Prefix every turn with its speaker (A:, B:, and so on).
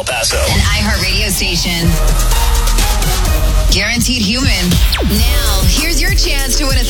A: El Paso.
B: An iHeartRadio station. Guaranteed human. Now, here's your chance to win a